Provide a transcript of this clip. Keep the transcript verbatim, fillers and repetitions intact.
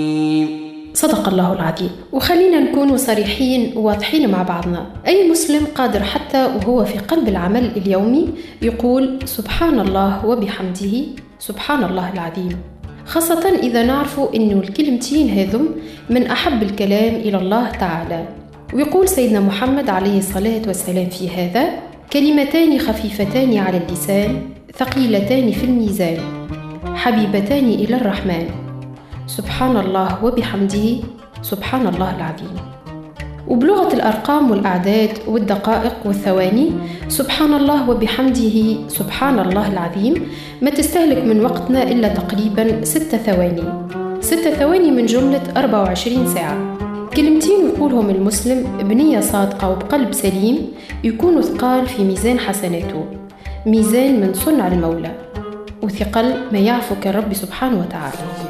صدق الله العظيم. وخلينا نكون صريحين وواضحين مع بعضنا، أي مسلم قادر حتى وهو في قلب العمل اليومي يقول سبحان الله وبحمده سبحان الله العظيم، خاصة إذا نعرفوا أن الكلمتين هذم من أحب الكلام إلى الله تعالى. ويقول سيدنا محمد عليه الصلاة والسلام في هذا: كلمتان خفيفتان على اللسان ثقيلتان في الميزان حبيبتان إلى الرحمن، سبحان الله وبحمده سبحان الله العظيم. وبلغة الأرقام والأعداد والدقائق والثواني، سبحان الله وبحمده سبحان الله العظيم ما تستهلك من وقتنا إلا تقريبا ستة ثواني ستة ثواني من جملة أربعة وعشرين ساعة. كلمتين يقولهم المسلم بنية صادقة وبقلب سليم يكونوا ثقال في ميزان حسناته، ميزان من صنع المولى وثقل ما يعفك الرب سبحانه وتعالى.